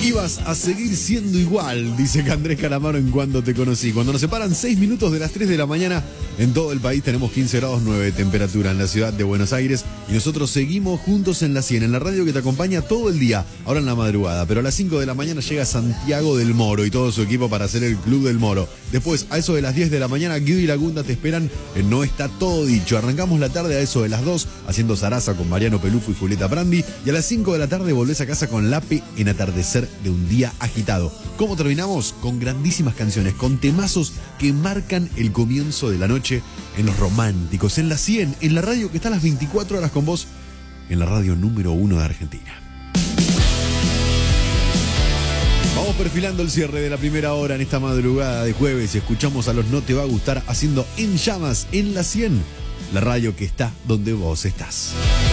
Ibas a seguir siendo igual, dice Andrés Calamaro en Cuando te conocí. Cuando nos separan 6 minutos de las 3 de la mañana, en todo el país tenemos 15 grados 9 de temperatura en la ciudad de Buenos Aires y nosotros seguimos juntos en la 100, en la radio que te acompaña todo el día, ahora en la madrugada. Pero a las 5 de la mañana llega Santiago del Moro y todo su equipo para hacer el Club del Moro. Después, a eso de las 10 de la mañana, Guido y Lagunda te esperan en No Está Todo Dicho. Arrancamos la tarde a eso de las 2, haciendo Zaraza con Mariano Pelufo y Julieta Brandi. Y a las 5 de la tarde volvés a casa con Lape en Atardecer de un Día Agitado. ¿Cómo terminamos? Con grandísimas canciones, con temazos que marcan el comienzo de la noche en Los Románticos, en la 100, en la radio que está a las 24 horas con vos, en la radio número 1 de Argentina. Vamos perfilando el cierre de la primera hora en esta madrugada de jueves. Escuchamos a los No Te Va a Gustar haciendo En Llamas en la 100, la radio que está donde vos estás.